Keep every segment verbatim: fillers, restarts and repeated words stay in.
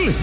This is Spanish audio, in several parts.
de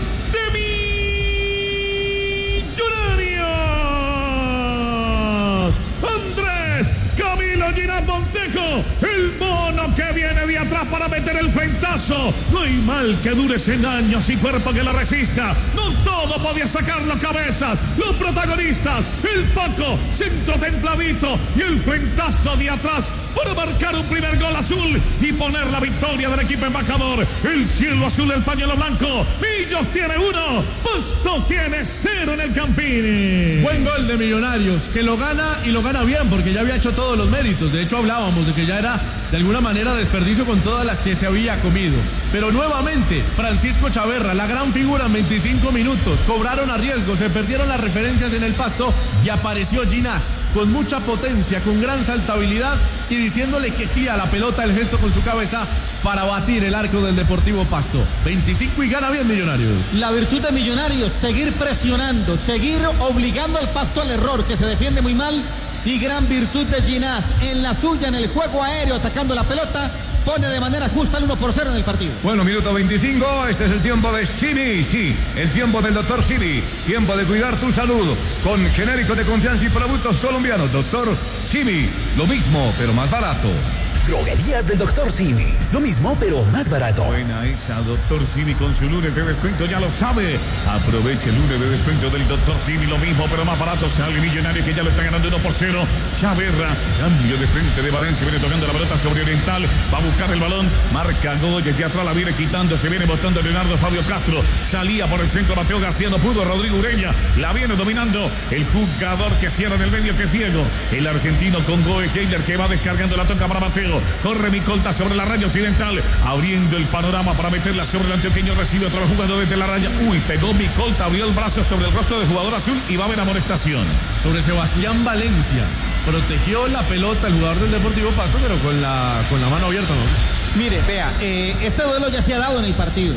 Millonarios. Andrés Camilo Ginás Montejo, el mono que viene de atrás para meter el frentazo. No hay mal que dure cien años y cuerpo que lo resista. No todo podía sacarlo cabezas. Los protagonistas, el Paco, centro templadito y el frentazo de atrás para marcar un primer gol azul y poner la victoria del equipo embajador. El cielo azul, el pañuelo blanco. Millos tiene uno, Pasto tiene cero en el Campini. Buen gol de Millonarios, que lo gana y lo gana bien porque ya había hecho todos los méritos. De hecho hablábamos de que ya era de alguna manera desperdicio con todas las que se había comido. Pero nuevamente, Francisco Chaverra, la gran figura en veinticinco minutos. Cobraron a riesgo, se perdieron las referencias en el Pasto y apareció Ginás con mucha potencia, con gran saltabilidad y diciéndole que sí a la pelota, el gesto con su cabeza para batir el arco del Deportivo Pasto. veinticinco y gana bien Millonarios. La virtud de Millonarios, seguir presionando, seguir obligando al Pasto al error, que se defiende muy mal. Y gran virtud de Ginás en la suya, en el juego aéreo, atacando la pelota, pone de manera justa el uno por cero en el partido. Bueno, minuto veinticinco, este es el tiempo de Simi, sí, el tiempo del doctor Simi, tiempo de cuidar tu salud, con genéricos de confianza y productos colombianos. Doctor Simi, lo mismo, pero más barato. Droguerías del doctor Simi. Lo mismo, pero más barato. Buena esa, doctor Simi, con su lunes de descuento, ya lo sabe. Aproveche el lunes de descuento del doctor Simi. Lo mismo, pero más barato. Sale Millonario, que ya lo está ganando uno por cero. Chaverra, cambio de frente de Valencia. Viene tocando la pelota sobre Oriental. Va a buscar el balón. Marca Goya, que atrás la viene quitando. Se viene botando Leonardo Fabio Castro. Salía por el centro Mateo García. No pudo. Rodrigo Ureña la viene dominando. El jugador que cierra en el medio, que es Diego. El argentino con Goe Jailer, que va descargando la toca para Mateo. Corre Micolta sobre la raya occidental, abriendo el panorama para meterla sobre el antioqueño. Recibe otra vez jugando desde la raya. Uy, pegó Micolta, abrió el brazo sobre el rostro del jugador azul y va a haber amonestación. Sobre Sebastián Valencia. Protegió la pelota el jugador del Deportivo Pasto, pero con la, con la mano abierta, ¿no? Mire, vea, eh, este duelo ya se ha dado en el partido.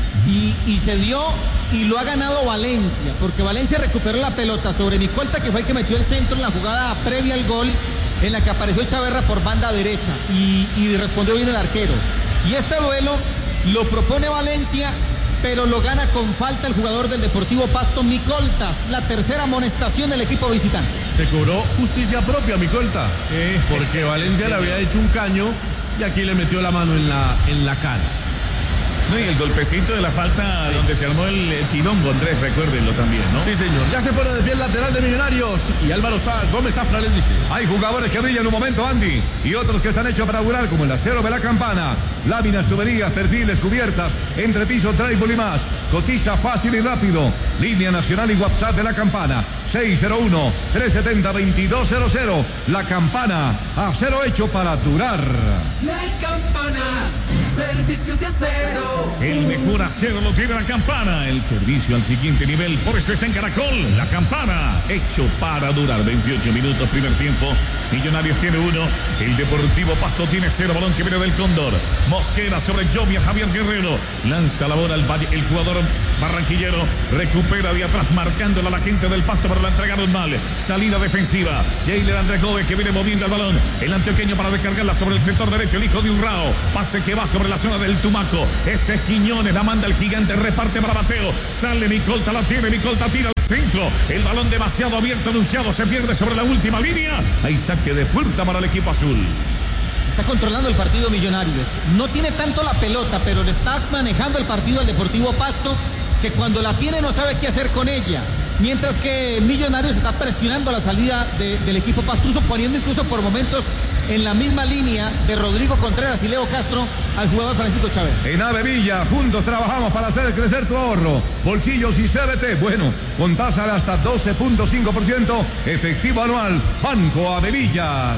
Y, y se dio y lo ha ganado Valencia, porque Valencia recuperó la pelota sobre Micolta, que fue el que metió el centro en la jugada previa al gol, en la que apareció Chaverra por banda derecha y, y respondió bien el arquero. Y este duelo lo propone Valencia, pero lo gana con falta el jugador del Deportivo Pasto, Micoltas. La tercera amonestación del equipo visitante. Se cobró justicia propia, Micolta, eh, porque Valencia le había hecho un caño y aquí le metió la mano en la, en la cara. No, y el golpecito de la falta, sí, donde se armó el, el quilombo, Andrés, recuérdenlo también, ¿no? Sí, señor. Ya se pone de pie el lateral de Millonarios y Álvaro Sa Gómez Zafra les dice: hay jugadores que brillan en un momento, Andy, y otros que están hechos para durar, como el acero de la Campana. Láminas, tuberías, perfiles, cubiertas, entrepiso, trébol y más. Cotiza fácil y rápido. Línea nacional y WhatsApp de la Campana. seis cero uno, tres siete cero, dos dos cero cero. La Campana, acero hecho para durar. La Campana, servicio de acero. El mejor acero lo tiene la Campana. El servicio al siguiente nivel, por eso está en Caracol. La Campana, hecho para durar. veintiocho minutos, primer tiempo. Millonarios tiene uno. El Deportivo Pasto tiene cero. Balón que viene del Cóndor. Mosquera sobre Jovia Javier Guerrero. Lanza la bola al Valle. El jugador barranquillero recupera de atrás, marcándola a la gente del Pasto, pero la entregaron mal. Salida defensiva. Jailer Andrés Gómez, que viene moviendo el balón. El antioqueño para descargarla sobre el sector derecho. El hijo de Urrao. Pase que va sobre la zona del Tumaco. Ese es Quiñones. La manda el gigante. Reparte para Mateo. Sale Micolta. La tiene. Micolta tira al centro. El balón demasiado abierto. Anunciado. Se pierde sobre la última línea. Hay saque de puerta para el equipo azul. Está controlando el partido Millonarios. No tiene tanto la pelota, pero le está manejando el partido al Deportivo Pasto, que cuando la tiene no sabe qué hacer con ella. Mientras que Millonarios está presionando la salida de, del equipo pastuso, poniendo incluso por momentos en la misma línea de Rodrigo Contreras y Leo Castro al jugador Francisco Chávez. En Avevilla, juntos trabajamos para hacer crecer tu ahorro. Bolsillos y C B T, bueno, con tasa de hasta doce punto cinco por ciento efectivo anual. Banco Avevillas.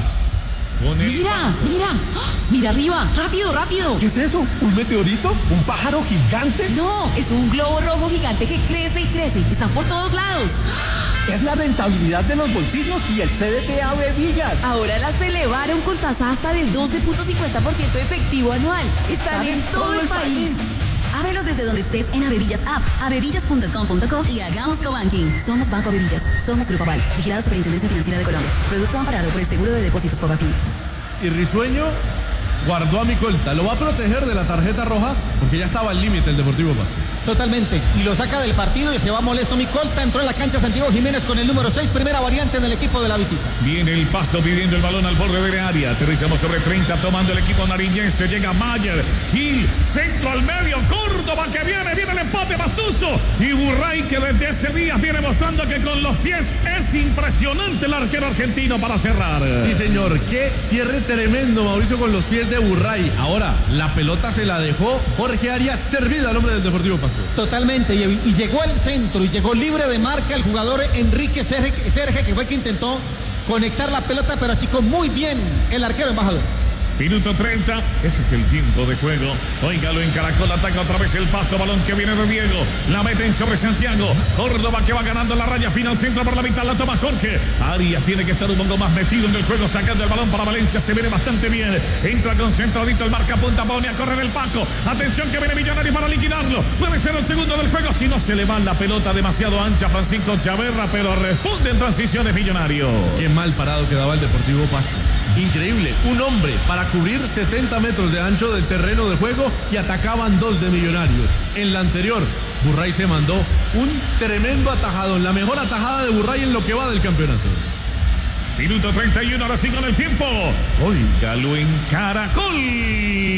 Mira, mira, mira arriba, rápido, rápido. ¿Qué es eso? ¿Un meteorito? ¿Un pájaro gigante? No, es un globo rojo gigante que crece y crece. Están por todos lados. Es la rentabilidad de los bolsillos y el C D T Avevillas. Ahora las elevaron con tasa hasta del doce punto cincuenta por ciento efectivo anual. Están, Están en todo, todo el país. país. Ábrelos desde donde estés en Avevillas App, avevillas punto com punto co y hagamos cobanking. Somos Banco Avevillas, somos Grupo Aval, vigilado Superintendencia Financiera de Colombia. Producto amparado por el Seguro de Depósitos Fobaquín. Y Risueño guardó a Micolta. Lo va a proteger de la tarjeta roja porque ya estaba al límite el Deportivo Pasto. Totalmente, y lo saca del partido y se va molesto Micolta. Entró en la cancha Santiago Jiménez con el número seis, primera variante en el equipo de la visita. Viene el Pasto pidiendo el balón al borde del área. Aterrizamos sobre treinta, tomando el equipo nariñense. Llega Mayer, Gil, centro al medio, Córdoba que viene, viene el empate Pastuso. Y Burray que desde ese día viene mostrando que con los pies es impresionante el arquero argentino para cerrar. Sí, señor, qué cierre tremendo, Mauricio, con los pies de Burray. Ahora, la pelota se la dejó Jorge Arias servida al hombre del Deportivo Pasto. Totalmente, y, y llegó al centro y llegó libre de marca el jugador Enrique Serge, Serge, que fue el que intentó conectar la pelota, pero achicó muy bien el arquero embajador. Minuto treinta, ese es el tiempo de juego. Óigalo, en Caracol ataca otra vez el Pasto, balón que viene de Diego, la meten sobre Santiago, Córdoba que va ganando la raya final, centro por la mitad, la toma Jorge. Arias tiene que estar un poco más metido en el juego, sacando el balón para Valencia, se viene bastante bien, entra concentradito el marca punta, pone a correr el Paco, atención que viene Millonario para liquidarlo, puede ser el segundo del juego, si no se le va la pelota demasiado ancha Francisco Chaverra, pero responde en transiciones Millonario. Qué mal parado quedaba el Deportivo Pasto. Increíble, un hombre para cubrir setenta metros de ancho del terreno de juego y atacaban dos de Millonarios. En la anterior, Burray se mandó un tremendo atajadón, la mejor atajada de Burray en lo que va del campeonato. Minuto treinta y uno, ahora sí con el tiempo. Óigalo en Caracol.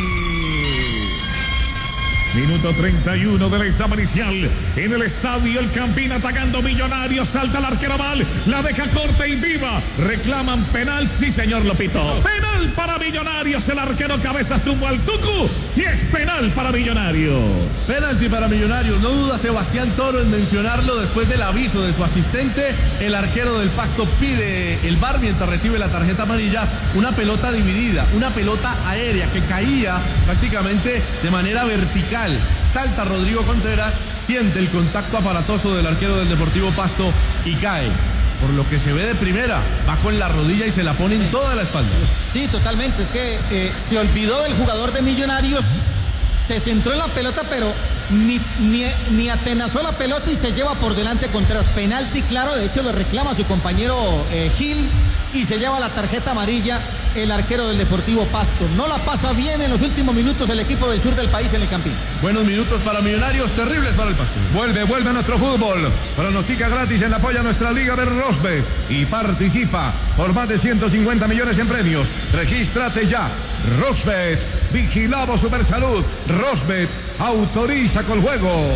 Minuto treinta y uno de la etapa inicial. En el estadio El Campín atacando Millonarios. Salta el arquero mal. La deja corta y viva. Reclaman penal. Sí, señor Lopito. Penal para Millonarios. El arquero Cabezas tumbó al Tucu. Y es penal para Millonarios. Penalti para Millonarios. No duda Sebastián Toro en mencionarlo después del aviso de su asistente. El arquero del Pasto pide el V A R mientras recibe la tarjeta amarilla. Una pelota dividida. Una pelota aérea que caía prácticamente de manera vertical. Salta Rodrigo Contreras, siente el contacto aparatoso del arquero del Deportivo Pasto y cae. Por lo que se ve de primera, va con la rodilla y se la pone en toda la espalda. Sí, totalmente. Es que eh, se olvidó del jugador de Millonarios, se centró en la pelota, pero ni, ni, ni atenazó la pelota y se lleva por delante Contreras. Penalti, claro, de hecho lo reclama a su compañero eh, Gil y se lleva la tarjeta amarilla el arquero del Deportivo Pasto. No la pasa bien en los últimos minutos el equipo del sur del país en el Campín. Buenos minutos para Millonarios, terribles para el Pasto. Vuelve, vuelve a nuestro fútbol. Pronostica gratis en la apoya a nuestra Liga de Rosbet y participa por más de ciento cincuenta millones en premios. Regístrate ya. Rosbet, vigilamos Supersalud. Rosbet, autoriza con juegos.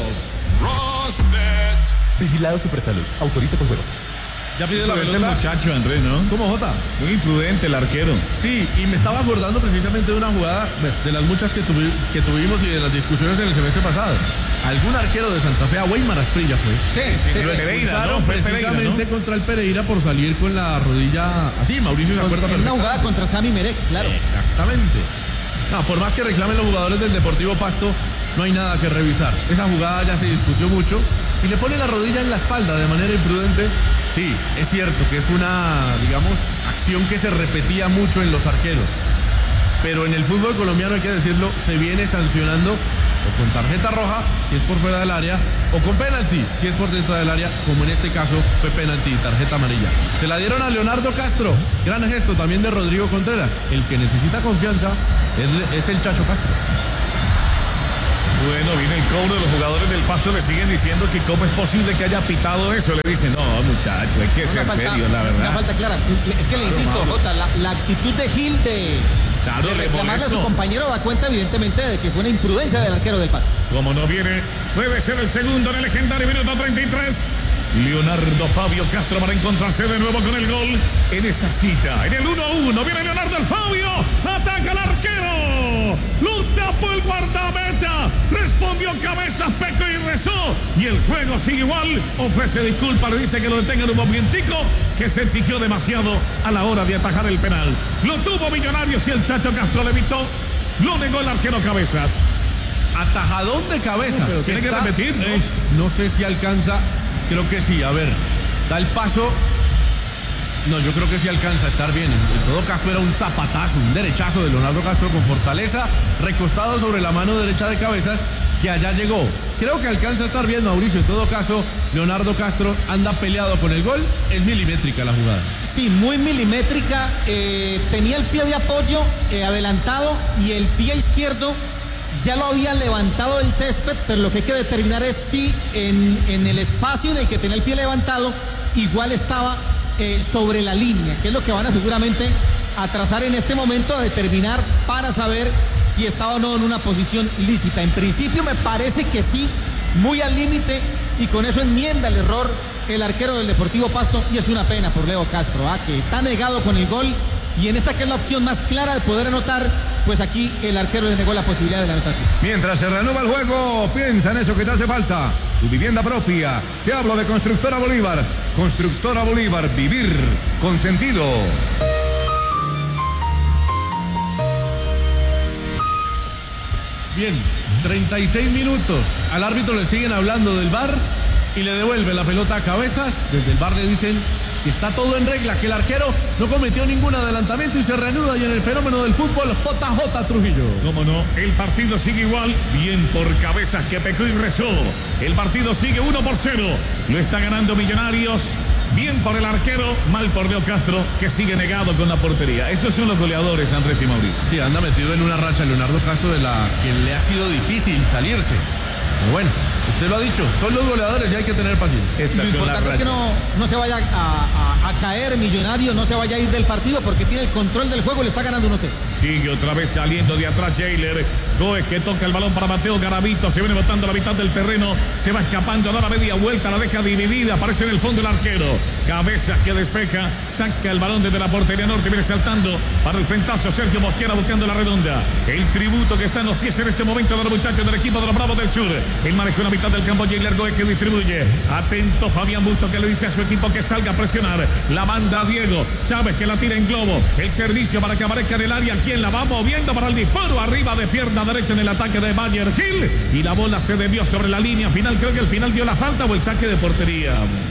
Rosbet. Vigilado Supersalud, autoriza con juegos. Ya pide la pelota. El muchacho, Andrés, ¿no? ¿Cómo, Jota? Muy imprudente el arquero. Sí, y me estaba acordando precisamente de una jugada, de las muchas que, tuvi, que tuvimos y de las discusiones en el semestre pasado. Algún arquero de Santa Fe, a Weimar Asprilla fue. Sí, sí, sí. Lo expulsaron precisamente Pereira, ¿no? contra el Pereira por salir con la rodilla así. Mauricio se acuerda perfectamente. Una jugada contra Sami Merek, claro. Exactamente. No, por más que reclamen los jugadores del Deportivo Pasto, no hay nada que revisar. Esa jugada ya se discutió mucho y le pone la rodilla en la espalda de manera imprudente. Sí, es cierto que es una, digamos, acción que se repetía mucho en los arqueros. Pero en el fútbol colombiano, hay que decirlo, se viene sancionando o con tarjeta roja, si es por fuera del área, o con penalti, si es por dentro del área, como en este caso fue penalti, tarjeta amarilla. Se la dieron a Leonardo Castro, gran gesto también de Rodrigo Contreras. El que necesita confianza es, es el Chacho Castro. Bueno, viene el cobro de los jugadores del Pasto, le siguen diciendo que cómo es posible que haya pitado eso. Le dicen, no, muchacho, hay que ser falta, serio, la verdad. Una falta clara. Es que le claro, insisto, Jota, la, la actitud de Gil de, claro, de reclamarle a su compañero da cuenta evidentemente de que fue una imprudencia del arquero del Pasto. Como no viene, puede ser el segundo en el legendario minuto treinta y tres. Leonardo Fabio Castro para encontrarse de nuevo con el gol en esa cita. En el uno a uno viene Leonardo el Fabio, ataca al arquero, lo tapó el guardameta, respondió Cabezas, pecó y rezó, y el juego sigue igual. Ofrece disculpas, le dice que lo detengan un momentico, que se exigió demasiado a la hora de atajar el penal. Lo tuvo Millonarios y el Chacho Castro le evitó, lo negó el arquero Cabezas. Atajadón de Cabezas. No, pero tiene que repetir, ¿no? Eh, no sé si alcanza. Creo que sí, a ver, da el paso. No, yo creo que sí alcanza a estar bien. En todo caso era un zapatazo, un derechazo de Leonardo Castro con fortaleza, recostado sobre la mano derecha de Cabezas, que allá llegó. Creo que alcanza a estar bien, Mauricio. En todo caso, Leonardo Castro anda peleado con el gol. Es milimétrica la jugada. Sí, muy milimétrica. Eh, tenía el pie de apoyo eh, adelantado y el pie izquierdo ya lo había levantado el césped, pero lo que hay que determinar es si en, en el espacio en el que tenía el pie levantado igual estaba eh, sobre la línea, que es lo que van a seguramente a trazar en este momento, a determinar para saber si estaba o no en una posición lícita. En principio me parece que sí, muy al límite, y con eso enmienda el error el arquero del Deportivo Pasto, y es una pena por Leo Castro, ¿ah? que está negado con el gol, y en esta que es la opción más clara de poder anotar, pues aquí el arquero le negó la posibilidad de la anotación. Mientras se reanuda el juego, piensa en eso que te hace falta. Tu vivienda propia. Te hablo de Constructora Bolívar. Constructora Bolívar, vivir con sentido. Bien, treinta y seis minutos. Al árbitro le siguen hablando del V A R y le devuelve la pelota a Cabezas. Desde el V A R le dicen que está todo en regla, que el arquero no cometió ningún adelantamiento y se reanuda. Y en el fenómeno del fútbol, J J Trujillo. Cómo no, el partido sigue igual. Bien por Cabezas, que pecó y rezó. El partido sigue uno por cero. Lo está ganando Millonarios. Bien por el arquero, mal por Leo Castro, que sigue negado con la portería. Esos son los goleadores, Andrés y Mauricio. Sí, anda metido en una racha Leonardo Castro de la que le ha sido difícil salirse. Pero bueno, usted lo ha dicho, son los goleadores y hay que tener paciencia. Lo importante es que no, no se vaya a, a, a caer Millonario, no se vaya a ir del partido porque tiene el control del juego y le está ganando uno cero. Sigue otra vez saliendo de atrás Jailer. Goes que toca el balón para Mateo Garavito. Se viene botando a la mitad del terreno. Se va escapando, da la media vuelta, la deja dividida. Aparece en el fondo el arquero. Cabezas que despeja. Saca el balón desde la portería norte. Viene saltando para el frentazo Sergio Mosquera buscando la redonda. El tributo que está en los pies en este momento de los muchachos del equipo de los Bravos del Sur. El manejo en la mitad del campo. Jailer Goes que distribuye. Atento Fabián Busto que le dice a su equipo que salga a presionar. La manda Diego Chávez que la tira en globo. El servicio para que aparezca en el área. Quien la va moviendo para el disparo arriba de pierna derecha en el ataque de Bayer Gil. Y la bola se debió sobre la línea final. Creo que el final dio la falta o el saque de portería.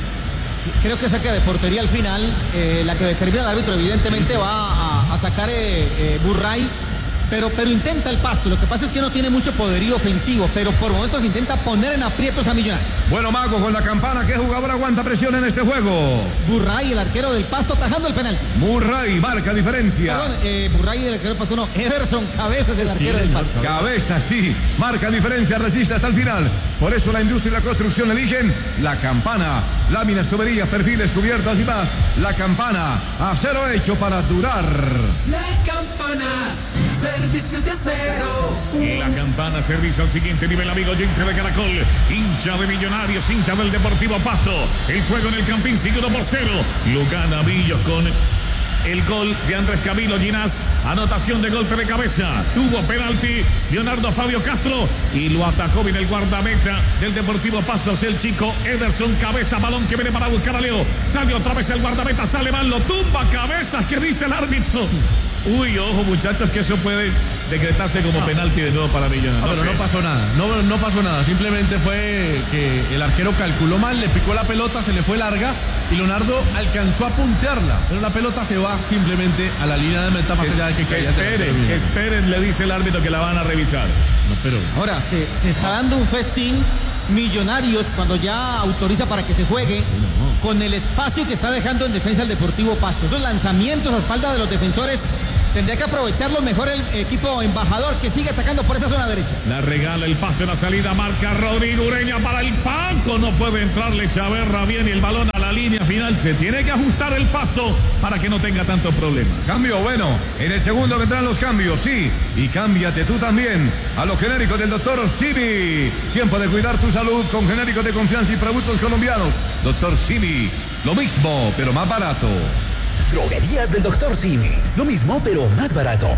Creo que saque de portería al final. Eh, la que determina el árbitro evidentemente va a, a sacar eh, eh, Burray. Pero, pero intenta el Pasto. Lo que pasa es que no tiene mucho poderío ofensivo, pero por momentos intenta poner en aprietos a Millonarios. Bueno, Mago, con la campana, ¿qué jugador aguanta presión en este juego? Burray, el arquero del Pasto, atajando el penal. Murray marca diferencia. Perdón, eh, Burray, el arquero del Pasto, no. Ederson Cabezas, el arquero sí, del Pasto. Cabezas, sí. Marca diferencia, resiste hasta el final. Por eso la industria y la construcción eligen la campana. Láminas, tuberías, perfiles, cubiertas y más. La campana, acero hecho para durar. La campana. Servicio de acero. Y la campana, servicio al siguiente nivel, amigo oyente de Caracol. Hincha de Millonarios, hincha del Deportivo Pasto. El juego en el Campín sigue uno por cero. Lo gana Millos con el gol de Andrés Camilo Ginás. Anotación de golpe de cabeza. Tuvo penalti Leonardo Fabio Castro y lo atacó bien el guardameta del Deportivo Pasto, el chico Ederson Cabeza. Balón que viene para buscar a Leo. Sale otra vez el guardameta, sale mal, lo tumba Cabezas. ¿Qué dice el árbitro? Uy, ojo muchachos, que eso puede decretarse como no. penalti de nuevo para Millonarios. No, no pero sé. no pasó nada, no, no pasó nada. Simplemente fue que el arquero calculó mal, le picó la pelota, se le fue larga y Leonardo alcanzó a puntearla. Pero la pelota se va simplemente a la línea de meta más es, allá de que, que caiga. esperen, que esperen, le dice el árbitro que la van a revisar. No, pero... Ahora, se, se está dando un festín Millonarios cuando ya autoriza para que se juegue no. con el espacio que está dejando en defensa el Deportivo Pasto. Esos lanzamientos a espalda de los defensores tendría que aprovecharlo mejor el equipo embajador que sigue atacando por esa zona derecha. La regala el Pasto en la salida, marca Rodrigo Ureña para el Paco, no puede entrarle Chaverra bien y el balón a la línea final. Se tiene que ajustar el Pasto para que no tenga tantos problemas. Cambio, bueno, en el segundo vendrán los cambios, sí, y cámbiate tú también a los genéricos del doctor Simi. Tiempo de cuidar tu salud con genéricos de confianza y productos colombianos. doctor Simi, lo mismo, pero más barato. Droguerías del doctor Simi. Lo mismo, pero más barato.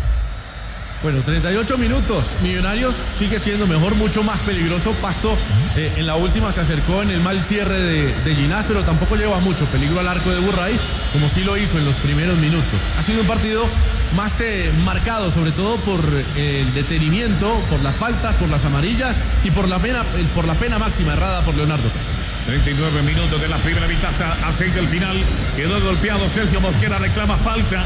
Bueno, treinta y ocho minutos. Millonarios sigue siendo mejor, mucho más peligroso. Pasto eh, en la última se acercó en el mal cierre de, de Ginás, pero tampoco lleva mucho peligro al arco de Burray, como sí lo hizo en los primeros minutos. Ha sido un partido más eh, marcado, sobre todo por eh, el detenimiento, por las faltas, por las amarillas y por la pena, eh, por la pena máxima errada por Leonardo Castro. treinta y nueve minutos de la primera mitad a seis del final. Quedó golpeado Sergio Mosquera, reclama falta.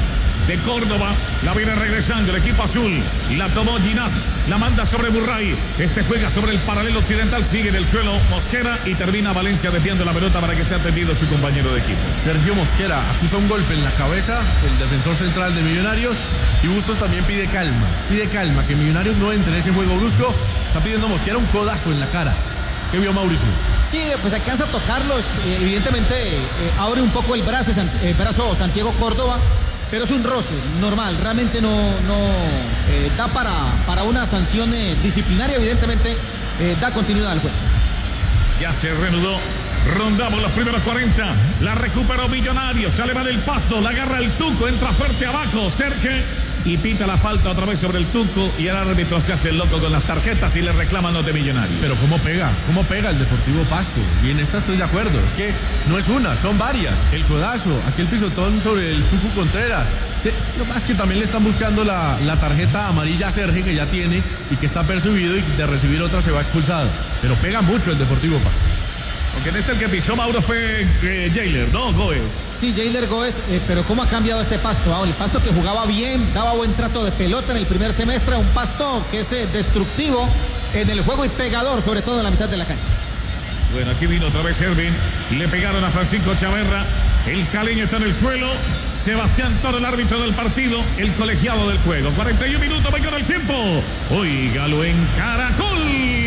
de Córdoba. La viene regresando el equipo azul. La tomó Ginás. La manda sobre Burray. Este juega sobre el paralelo occidental. Sigue en el suelo Mosquera y termina Valencia desviando la pelota para que sea atendido su compañero de equipo. Sergio Mosquera acusa un golpe en la cabeza del defensor central de Millonarios. Y Bustos también pide calma. Pide calma, que Millonarios no entre en ese juego brusco. Está pidiendo Mosquera un codazo en la cara. ¿Qué vio Mauricio? Sí, pues alcanza a tocarlos. Eh, evidentemente eh, abre un poco el brazo, el brazo Santiago Córdoba. Pero es un roce normal, realmente no, no eh, da para, para una sanción eh, disciplinaria, evidentemente eh, da continuidad al juego. Ya se reanudó, rondamos los primeros cuarenta, la recuperó Millonarios, sale mal el Pasto, la agarra el Tuco, entra fuerte abajo, Cerque y pita la falta otra vez sobre el Tuco y el árbitro se hace el loco con las tarjetas y le reclaman los de Millonarios. Pero cómo pega, cómo pega el Deportivo Pasto. Y en esta estoy de acuerdo, es que no es una, son varias. El codazo, aquel pisotón sobre el Tuco Contreras. Se, lo más que también le están buscando la, la tarjeta amarilla a Sergio, que ya tiene y que está percibido, y de recibir otra se va expulsado. Pero pega mucho el Deportivo Pasto. Aunque en este el que pisó Mauro fue eh, Jailer, ¿no? Goes. Sí, Jailer Goes, eh, pero ¿cómo ha cambiado este Pasto? Ah, el Pasto que jugaba bien, daba buen trato de pelota en el primer semestre, un Pasto que es eh, destructivo en el juego y pegador, sobre todo en la mitad de la cancha. Bueno, aquí vino otra vez Ervin, le pegaron a Francisco Chaverra, el caleño está en el suelo, Sebastián Toro, el árbitro del partido, el colegiado del juego. cuarenta y un minutos, venga el tiempo. Óigalo en Caracol.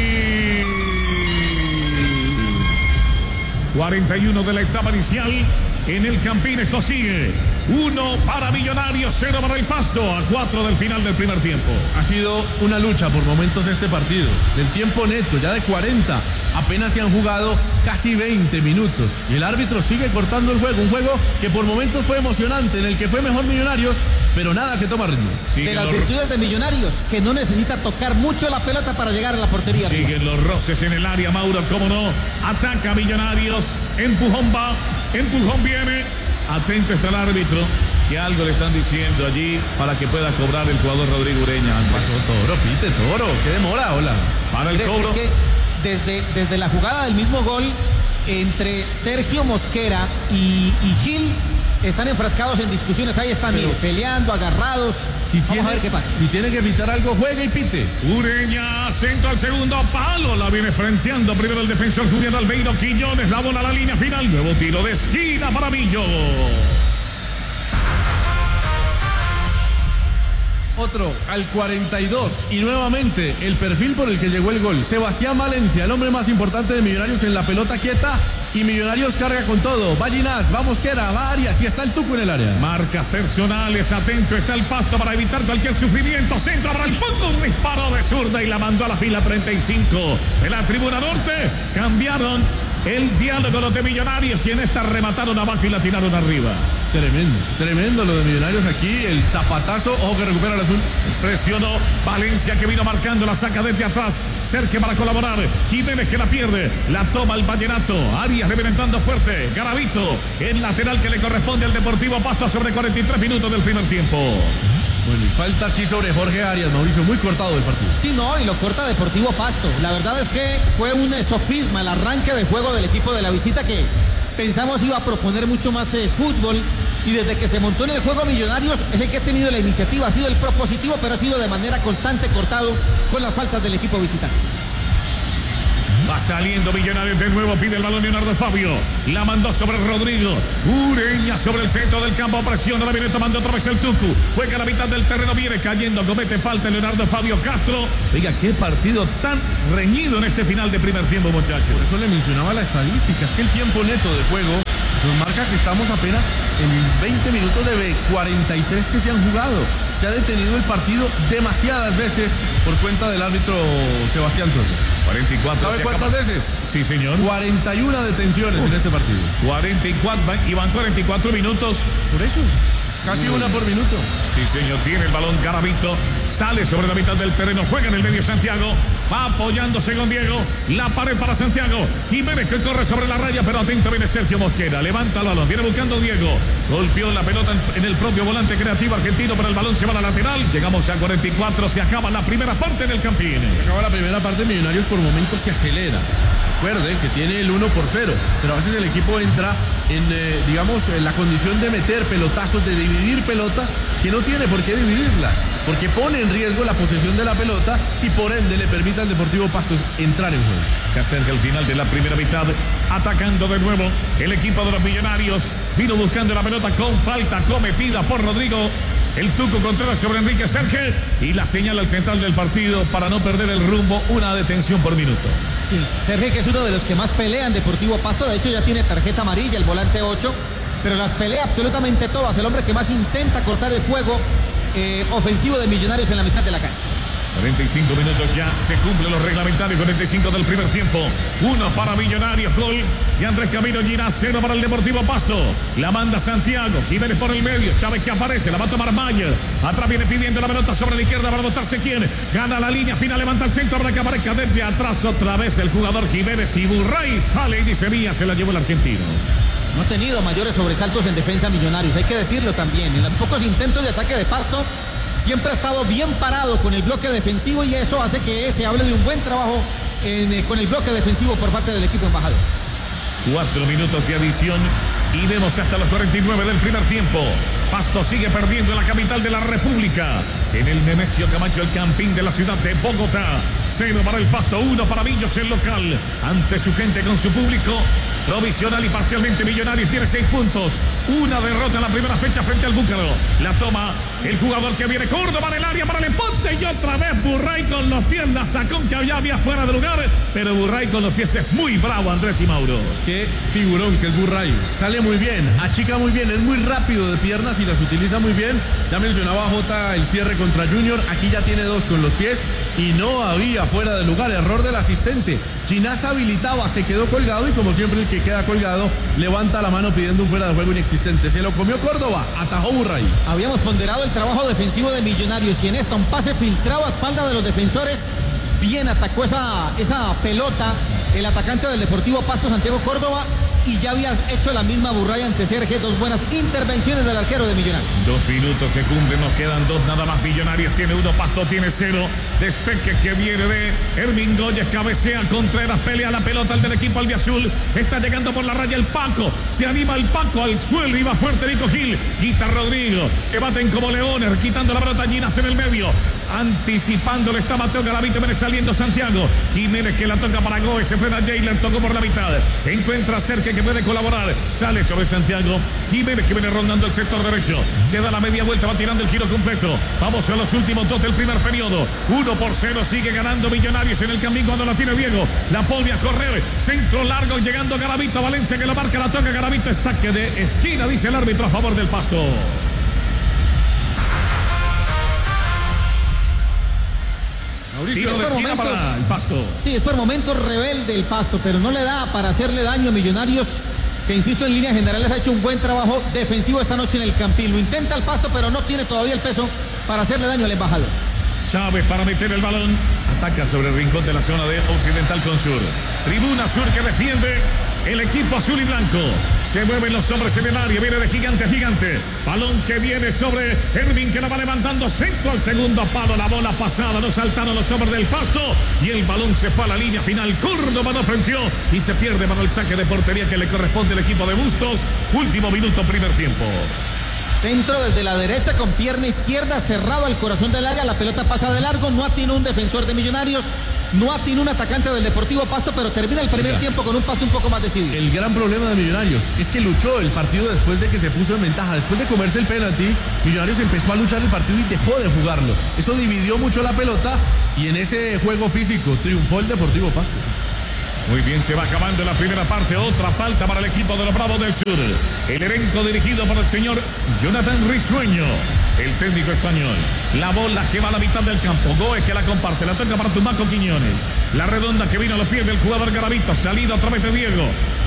cuarenta y uno de la etapa inicial. En el Campín esto sigue. Uno para Millonarios, cero para el Pasto, a cuatro del final del primer tiempo. Ha sido una lucha por momentos este partido. Del tiempo neto, ya de cuarenta, apenas se han jugado casi veinte minutos. Y el árbitro sigue cortando el juego. Un juego que por momentos fue emocionante, en el que fue mejor Millonarios, pero nada que toma ritmo. Siguen de las los... virtudes de Millonarios, que no necesita tocar mucho la pelota para llegar a la portería. Siguen los roces en el área, Mauro, cómo no. Ataca Millonarios, empujón va, empujón viene. Atento está el árbitro, que algo le están diciendo allí para que pueda cobrar el jugador Rodrigo Ureña. Pasó Toro, pite Toro, qué demora, hola. Para el cobro. Es que desde, desde la jugada del mismo gol, entre Sergio Mosquera y, y Gil, están enfrascados en discusiones. Ahí están, mire, peleando, agarrados. Si Vamos tiene, a ver qué pasa. Si tiene que pitar algo, juegue y pite. Ureña, centro al segundo palo. La viene frenteando primero el defensor Julián Albeiro Quiñones. La bola a la línea final. Nuevo tiro de esquina para Millo. Otro al cuarenta y dos y nuevamente el perfil por el que llegó el gol. Sebastián Valencia, el hombre más importante de Millonarios en la pelota quieta, y Millonarios carga con todo. Va Ginás, va Mosquera, va Arias y está el Tuco en el área. Marcas personales, atento está el Pasto para evitar cualquier sufrimiento. Centro para el fondo, un disparo de zurda y la mandó a la fila treinta y cinco. En la tribuna norte cambiaron el diálogo los de Millonarios y en esta remataron abajo y la tiraron arriba. Tremendo, tremendo lo de Millonarios aquí, el zapatazo, ojo que recupera el azul. Presionó Valencia, que vino marcando, la saca desde atrás, Cerque para colaborar, Jiménez que la pierde, la toma el Vallenato, Arias reventando fuerte, Garavito, el lateral que le corresponde al Deportivo Pasto sobre cuarenta y tres minutos del primer tiempo. Bueno, y falta aquí sobre Jorge Arias, Mauricio, muy cortado el partido. Sí, no, y lo corta Deportivo Pasto. La verdad es que fue un sofisma el arranque de juego del equipo de la visita, que pensamos iba a proponer mucho más eh, fútbol, y desde que se montó en el juego Millonarios es el que ha tenido la iniciativa, ha sido el propositivo, pero ha sido de manera constante cortado con las faltas del equipo visitante. Va saliendo Millonarios de nuevo, pide el balón Leonardo Fabio, la mandó sobre Rodrigo, Ureña sobre el centro del campo, presiona, la viene tomando otra vez el Tucu, juega a la mitad del terreno, viene cayendo, comete falta Leonardo Fabio Castro. Oiga, qué partido tan reñido en este final de primer tiempo, muchachos. Por eso le mencionaba la estadística, es que el tiempo neto de juego nos marca que estamos apenas en veinte minutos de cuarenta y tres que se han jugado. Se ha detenido el partido demasiadas veces por cuenta del árbitro Sebastián Toro. cuarenta y cuatro. ¿Sabe cuántas acaba... veces? Sí, señor. cuarenta y una detenciones uh, en este partido. cuarenta y cuatro, y van cuarenta y cuatro minutos. Por eso. Casi una por minuto. Sí, señor. Tiene el balón Garavito. Sale sobre la mitad del terreno. Juega en el medio Santiago. Va apoyándose con Diego. La pared para Santiago. Jiménez que corre sobre la raya, pero atento viene Sergio Mosquera. Levanta el balón. Viene buscando Diego. Golpeó la pelota en el propio volante creativo argentino, pero el balón se va a la lateral. Llegamos a cuarenta y cuatro. Se acaba la primera parte del Campín. Se acaba la primera parte. Millonarios por momentos se acelera. Recuerden que tiene el uno por cero, pero a veces el equipo entra en, eh, digamos, en la condición de meter pelotazos, de dividir pelotas que no tiene por qué dividirlas, porque pone en riesgo la posesión de la pelota y por ende le permite al Deportivo Pasto entrar en juego. Se acerca el final de la primera mitad, atacando de nuevo el equipo de los Millonarios. Vino buscando la pelota con falta cometida por Rodrigo el Tuco Contreras sobre Enrique Serge, y la señala al central del partido para no perder el rumbo, una detención por minuto. Sí, Serge, que es uno de los que más pelea en Deportivo Pasto, de hecho ya tiene tarjeta amarilla, el volante ocho, pero las pelea absolutamente todas, el hombre que más intenta cortar el juego eh, ofensivo de Millonarios en la mitad de la cancha. cuarenta y cinco minutos ya, se cumplen los reglamentarios. Cuarenta y cinco del primer tiempo. Uno para Millonarios, gol y Andrés Camilo Girá, cero para el Deportivo Pasto. La manda Santiago, Jiménez por el medio, Chávez que aparece, la va a tomar Mayer. Atrás viene pidiendo la pelota sobre la izquierda para botarse quién. Gana la línea, final levanta el centro para que aparezca desde atrás otra vez el jugador Jiménez, y Burray sale y dice Vía, se la llevó el argentino. No ha tenido mayores sobresaltos en defensa Millonarios, hay que decirlo también. En los pocos intentos de ataque de Pasto, siempre ha estado bien parado con el bloque defensivo, y eso hace que se hable de un buen trabajo en, eh, con el bloque defensivo por parte del equipo embajador. Cuatro minutos de adición y vemos hasta los cuarenta y nueve del primer tiempo. Pasto sigue perdiendo en la capital de la República, en el Nemesio Camacho, el Campín de la ciudad de Bogotá. Cero para el Pasto, uno para Millos, el local, ante su gente con su público. Provisional y parcialmente Millonarios tiene seis puntos. Una derrota en la primera fecha frente al Búcaro. La toma el jugador que viene, Córdoba en el área para el empate, y otra vez Burray con los pies. La sacó que había, había fuera de lugar, pero Burray con los pies es muy bravo, Andrés y Mauro. Qué figurón que es Burray. Sale muy bien, achica muy bien, es muy rápido de piernas y las utiliza muy bien. Ya mencionaba Jota el cierre contra Junior. Aquí ya tiene dos con los pies y no había fuera de lugar. Error del asistente. Ginás habilitaba, se quedó colgado, y como siempre el que queda colgado levanta la mano pidiendo un fuera de juego inexistente. Se lo comió Córdoba, atajó Burray. Habíamos ponderado el trabajo defensivo de Millonarios, y en esta un pase filtrado a espalda de los defensores. Bien atacó esa, esa pelota el atacante del Deportivo Pasto, Santiago Córdoba, y ya habías hecho la misma Burray ante Sergio. Dos buenas intervenciones del arquero de Millonarios. Dos minutos se cumplen, nos quedan dos nada más. Millonarios tiene uno, Pasto tiene cero. Despeque que viene de Hermin Goyes, cabecea Contreras, pelea la pelota al del equipo albiazul. Está llegando por la raya el Paco, se anima el Paco al suelo y va fuerte Nico Gil. Quita Rodrigo, se baten como leones, quitando la pelota Ginás en el medio. Anticipándole está Mateo Garavito, viene saliendo Santiago. Jiménez que la toca para Goes, se frena Jailer, tocó por la mitad. Encuentra cerca que puede colaborar, sale sobre Santiago. Jiménez que viene rondando el sector derecho, se da la media vuelta, va tirando el giro completo. Vamos a los últimos dos del primer periodo. Uno por cero sigue ganando Millonarios en el Campín cuando la tiene Diego. La pone a correr, centro largo, llegando Garavito, Valencia que la marca, la toca Garavito, es saque de esquina, dice el árbitro a favor del Pasto. Mauricio, Tiro de esquina momentos, para el Pasto. Sí, es por momentos rebelde el Pasto, pero no le da para hacerle daño a Millonarios, que insisto, en líneas generales ha hecho un buen trabajo defensivo esta noche en el Campín. Lo intenta el Pasto, pero no tiene todavía el peso para hacerle daño al embajador. Chávez para meter el balón, ataca sobre el rincón de la zona de Occidental con Sur. Tribuna Sur que defiende el equipo azul y blanco. Se mueven los hombres en el área, viene de gigante a gigante. Balón que viene sobre Hermin, que la va levantando, centro al segundo palo, la bola pasada, no saltaron los hombres del Pasto, y el balón se fue a la línea final. Córdoba no frenteó y se pierde para el saque de portería que le corresponde al equipo de Bustos. Último minuto, primer tiempo. Centro desde la derecha con pierna izquierda, cerrado al corazón del área, la pelota pasa de largo, no atinó un defensor de Millonarios, no atinó un atacante del Deportivo Pasto, pero termina el primer Mira, tiempo con un Pasto un poco más decidido. El gran problema de Millonarios es que luchó el partido después de que se puso en ventaja, después de comerse el penalti. Millonarios empezó a luchar el partido y dejó de jugarlo. Eso dividió mucho la pelota, y en ese juego físico triunfó el Deportivo Pasto. Muy bien, se va acabando la primera parte. Otra falta para el equipo de los Bravos del Sur. El elenco dirigido por el señor Jonathan Risueño, el técnico español. La bola que va a la mitad del campo. Goes que la comparte, la toca para Tumaco Quiñones. La redonda que vino a los pies del jugador Garavito. Salida otra vez de Diego.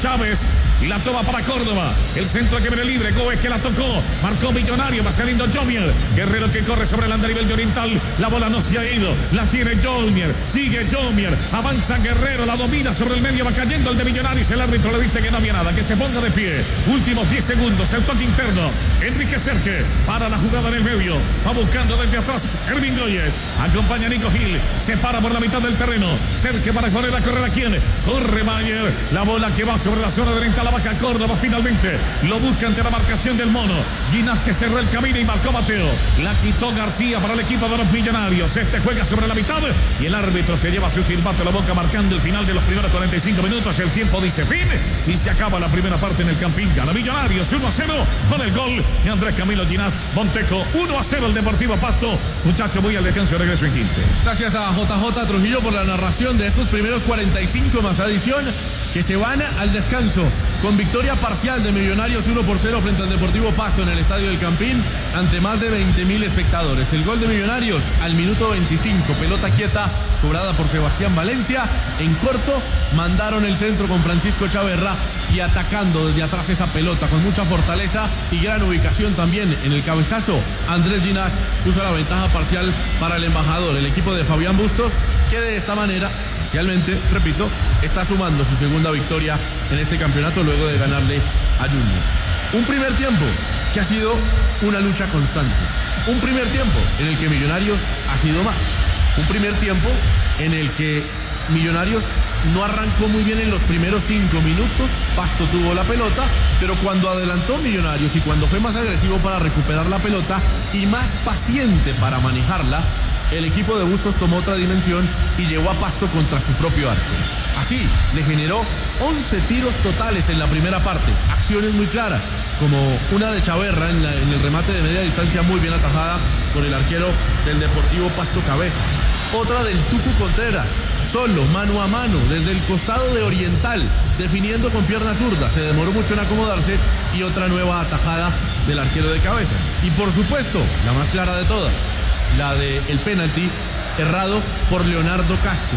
Chávez y la toma para Córdoba. El centro que viene libre. Gómez que la tocó. Marcó Millonario. Va saliendo Jomier. Guerrero que corre sobre el andarivel de Oriental. La bola no se ha ido. La tiene Jomier. Sigue Jomier. Avanza Guerrero. La domina sobre el medio. Va cayendo el de Millonarios. El árbitro le dice que no había nada. Que se ponga de pie. Últimos diez segundos. El toque interno. Enrique Serge para la jugada en el medio. Va buscando desde atrás Ervin Goyes. Acompaña a Nico Gil. Se para por la mitad del terreno. Serge para poner a correr a quién. Corre Mayer. La bola que va sobre la zona de oriental. La baja Córdoba finalmente. Lo busca ante la marcación del mono. Ginás que cerró el camino y marcó Mateo. La quitó García para el equipo de los Millonarios. Este juega sobre la mitad y el árbitro se lleva su silbato a la boca marcando el final de los primeros cuarenta y cinco minutos. El tiempo dice fin y se acaba la primera parte en el Campín. Gana Millonarios uno a cero con el gol de Andrés Camilo Ginás Monteco. uno a cero el Deportivo Pasto. Muchacho, voy al descanso, regreso en quince. Gracias a J J Trujillo por la narración de estos primeros cuarenta y cinco más adición que se van al descanso con victoria parcial de Millonarios uno por cero frente al Deportivo Pasto en el Estadio del Campín ante más de veinte mil espectadores. El gol de Millonarios al minuto veinticinco, pelota quieta cobrada por Sebastián Valencia. En corto mandaron el centro con Francisco Chaverra y atacando desde atrás esa pelota con mucha fortaleza y gran ubicación también en el cabezazo. Andrés Ginás puso la ventaja parcial para el embajador, el equipo de Fabián Bustos, que de esta manera, parcialmente, repito, está sumando su segunda victoria en este campeonato luego de ganarle a Junior. Un primer tiempo que ha sido una lucha constante. Un primer tiempo en el que Millonarios ha sido más. Un primer tiempo en el que Millonarios no arrancó muy bien en los primeros cinco minutos. Pasto tuvo la pelota, pero cuando adelantó Millonarios y cuando fue más agresivo para recuperar la pelota y más paciente para manejarla, el equipo de Bustos tomó otra dimensión y llevó a Pasto contra su propio arco. Así, le generó once tiros totales en la primera parte. Acciones muy claras, como una de Chaverra en, la, en el remate de media distancia muy bien atajada por el arquero del Deportivo Pasto Cabezas. Otra del Tucu Contreras, solo, mano a mano, desde el costado de Oriental, definiendo con pierna zurda. Se demoró mucho en acomodarse y otra nueva atajada del arquero de Cabezas. Y por supuesto, la más clara de todas, la del penalti errado por Leonardo Castro.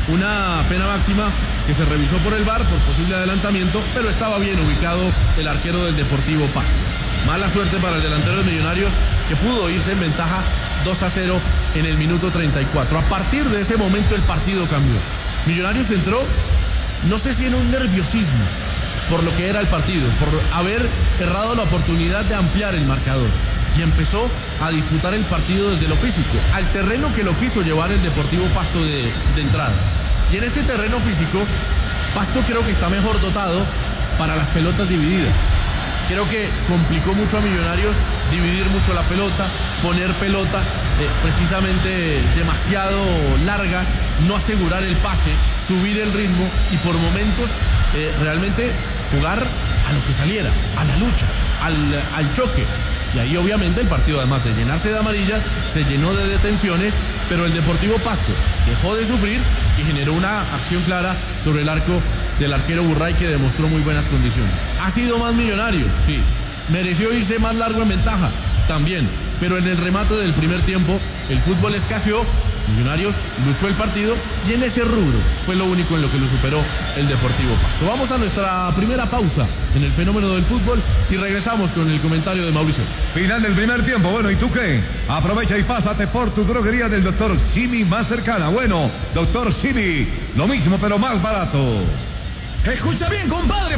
Una pena máxima que se revisó por el V A R por posible adelantamiento, pero estaba bien ubicado el arquero del Deportivo Pasto. Mala suerte para el delantero de Millonarios, que pudo irse en ventaja dos a cero en el minuto treinta y cuatro. A partir de ese momento el partido cambió. Millonarios entró, no sé si en un nerviosismo por lo que era el partido, por haber errado la oportunidad de ampliar el marcador, y empezó a disputar el partido desde lo físico, al terreno que lo quiso llevar el Deportivo Pasto de, de entrada. Y en ese terreno físico, Pasto creo que está mejor dotado para las pelotas divididas. Creo que complicó mucho a Millonarios dividir mucho la pelota, poner pelotas eh, precisamente demasiado largas, no asegurar el pase, subir el ritmo y por momentos eh, realmente jugar a lo que saliera, a la lucha, al, al choque. Y ahí obviamente el partido, además de llenarse de amarillas, se llenó de detenciones, pero el Deportivo Pasto dejó de sufrir y generó una acción clara sobre el arco del arquero Burray, que demostró muy buenas condiciones. Ha sido más Millonarios, sí. Mereció irse más largo en ventaja, también. Pero en el remate del primer tiempo, el fútbol escaseó, Millonarios luchó el partido y en ese rubro fue lo único en lo que lo superó el Deportivo Pasto. Vamos a nuestra primera pausa en el fenómeno del fútbol y regresamos con el comentario de Mauricio. Final del primer tiempo. Bueno, ¿y tú qué? Aprovecha y pásate por tu droguería del doctor Simi más cercana. Bueno, doctor Simi, lo mismo pero más barato. Escucha bien, compadre.